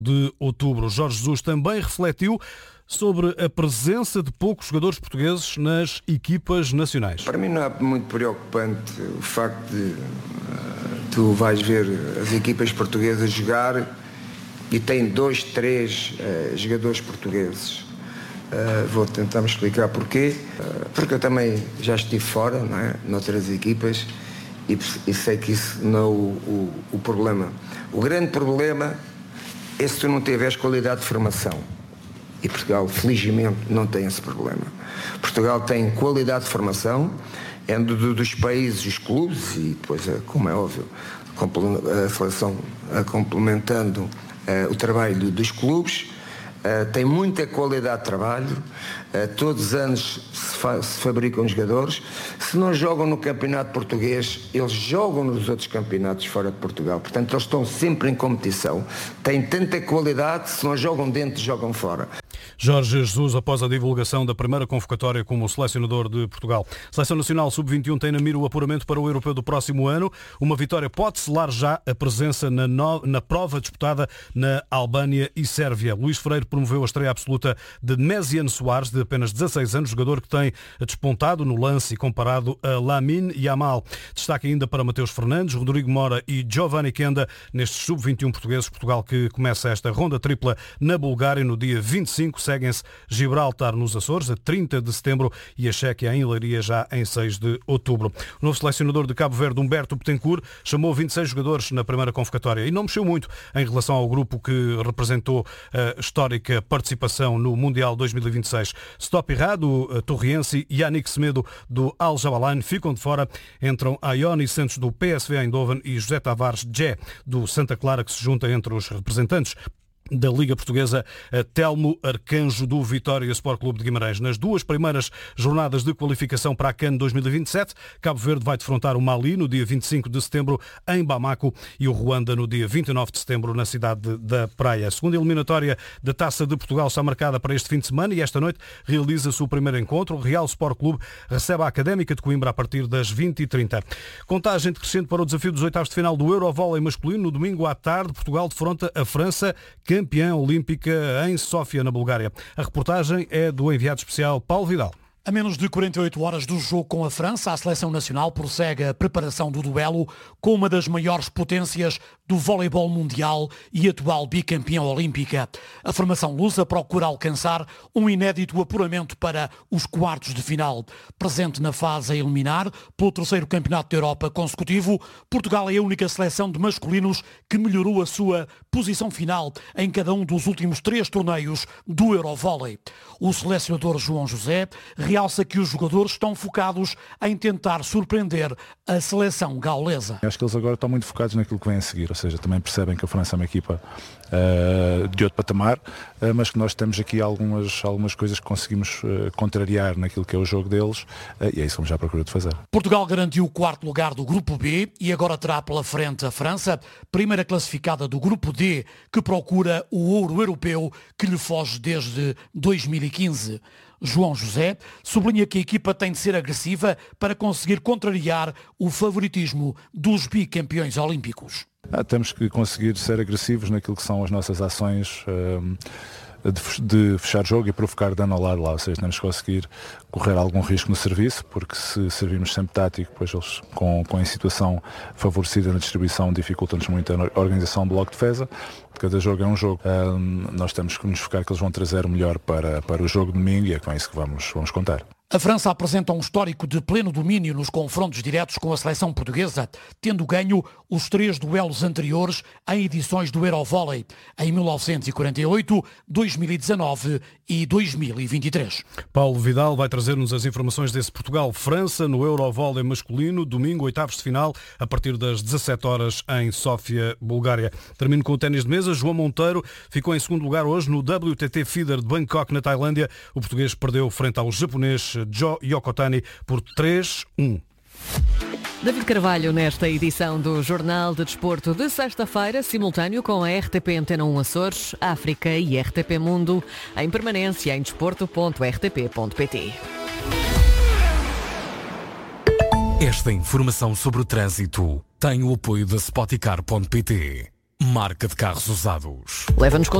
de outubro. Jorge Jesus também refletiu sobre a presença de poucos jogadores portugueses nas equipas nacionais. Para mim não é muito preocupante o facto de tu vais ver as equipas portuguesas jogar e tem 2, 3 jogadores portugueses. Vou tentar me explicar porquê. Porque eu também já estive fora, não é? Noutras equipas, e sei que isso não é o problema. O grande problema é se tu não tiveres qualidade de formação. E Portugal, felizmente, não tem esse problema. Portugal tem qualidade de formação, é dos países, os clubes, e depois, como é óbvio, a seleção complementando o trabalho dos clubes, tem muita qualidade de trabalho, todos os anos se fabricam jogadores. Se não jogam no campeonato português, eles jogam nos outros campeonatos fora de Portugal. Portanto, eles estão sempre em competição. Têm tanta qualidade, se não jogam dentro, jogam fora. Jorge Jesus, após a divulgação da primeira convocatória como selecionador de Portugal. A Seleção Nacional Sub-21 tem na mira o apuramento para o Europeu do próximo ano. Uma vitória pode selar já a presença na prova disputada na Albânia e Sérvia. Luís Freire promoveu a estreia absoluta de Mesian Soares, de apenas 16 anos, jogador que tem despontado no lance e comparado a Lamine Yamal. Destaque ainda para Mateus Fernandes, Rodrigo Mora e Giovanni Kenda nestes Sub-21 portugueses. Portugal que começa esta ronda tripla na Bulgária no dia 25. Seguem-se Gibraltar nos Açores, a 30 de setembro, e a Chequia em Leiria já em 6 de outubro. O novo selecionador de Cabo Verde, Humberto Betancourt, chamou 26 jogadores na primeira convocatória e não mexeu muito em relação ao grupo que representou a histórica participação no Mundial 2026. Stop Irrado, Torriense e Yannick Semedo do Al Jabalain ficam de fora. Entram Ioni Santos do PSV Eindhoven e José Tavares Djé do Santa Clara, que se junta entre os representantes da Liga Portuguesa, Telmo Arcanjo do Vitória Sport Clube de Guimarães. Nas duas primeiras jornadas de qualificação para a CAN 2027, Cabo Verde vai defrontar o Mali no dia 25 de setembro em Bamako e o Ruanda no dia 29 de setembro na cidade da Praia. A segunda eliminatória da Taça de Portugal está marcada para este fim de semana e esta noite realiza-se o primeiro encontro. O Real Sport Clube recebe a Académica de Coimbra a partir das 20h30. Contagem decrescente para o desafio dos oitavos de final do Eurovôlei masculino. No domingo à tarde, Portugal defronta a França, campeã olímpica em Sófia, na Bulgária. A reportagem é do enviado especial Paulo Vidal. A menos de 48 horas do jogo com a França, a seleção nacional prossegue a preparação do duelo com uma das maiores potências do voleibol mundial e atual bicampeã olímpica. A formação lusa procura alcançar um inédito apuramento para os quartos de final. Presente na fase a eliminar, pelo terceiro campeonato da Europa consecutivo, Portugal é a única seleção de masculinos que melhorou a sua posição final em cada um dos últimos 3 torneios do Eurovôlei. O selecionador João José realça que os jogadores estão focados em tentar surpreender a seleção gaulesa. Acho que eles agora estão muito focados naquilo que vem a seguir, ou seja, também percebem que a França é uma equipa de outro patamar, mas que nós temos aqui algumas coisas que conseguimos contrariar naquilo que é o jogo deles, e é isso que vamos já à procura de fazer. Portugal garantiu o 4º lugar do Grupo B e agora terá pela frente a França, primeira classificada do Grupo D, que procura o ouro europeu que lhe foge desde 2015. João José sublinha que a equipa tem de ser agressiva para conseguir contrariar o favoritismo dos bicampeões olímpicos. Temos que conseguir ser agressivos naquilo que são as nossas ações de fechar jogo e provocar dano ao lado lá, ou seja, temos que conseguir correr algum risco no serviço, porque se servirmos sempre tático, depois eles com a situação favorecida na distribuição dificultam-nos muito a organização do bloco de defesa. Cada jogo é um jogo, nós temos que nos focar que eles vão trazer o melhor para o jogo de domingo e é com isso que vamos contar. A França apresenta um histórico de pleno domínio nos confrontos diretos com a seleção portuguesa, tendo ganho os 3 duelos anteriores em edições do Eurovôlei, em 1948, 2019 e 2023. Paulo Vidal vai trazer-nos as informações desse Portugal-França no Eurovôlei masculino, domingo, oitavos de final, a partir das 17 horas em Sófia, Bulgária. Termino com o ténis de mesa. João Monteiro ficou em segundo lugar hoje no WTT Feeder de Bangkok, na Tailândia. O português perdeu frente ao japonês Jo Yokotani por 3-1. David Carvalho nesta edição do Jornal de Desporto de sexta-feira, simultâneo com a RTP Antena 1 Açores, África e RTP Mundo, em permanência em desporto.rtp.pt. Esta informação sobre o trânsito tem o apoio da Spoticar.pt. marca de carros usados. Leva-nos